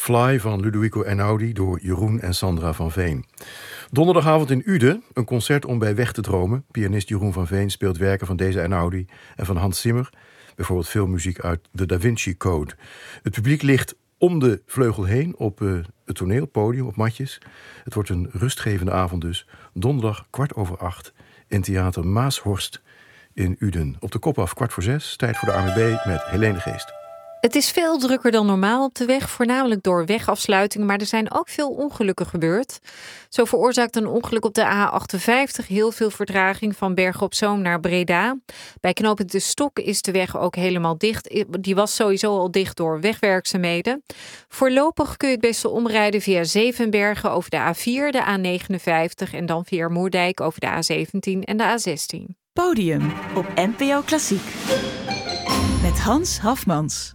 Fly van Ludovico Einaudi door Jeroen en Sandra van Veen. Donderdagavond in Uden, een concert om bij weg te dromen. Pianist Jeroen van Veen speelt werken van deze Einaudi en van Hans Zimmer. Bijvoorbeeld filmmuziek uit de Da Vinci Code. Het publiek ligt om de vleugel heen op het toneelpodium, op matjes. Het wordt een rustgevende avond dus. Donderdag 7:15 in Theater Maashorst in Uden. Op de kop af 5:45. Tijd voor de ANWB met Helene de Geest. Het is veel drukker dan normaal op de weg, voornamelijk door wegafsluitingen, maar er zijn ook veel ongelukken gebeurd. Zo veroorzaakt een ongeluk op de A58 heel veel vertraging van Bergen op Zoom naar Breda. Bij knooppunt De Stok is de weg ook helemaal dicht. Die was sowieso al dicht door wegwerkzaamheden. Voorlopig kun je het beste omrijden via Zevenbergen over de A4, de A59 en dan via Moerdijk over de A17 en de A16. Podium op NPO Klassiek met Hans Hafmans.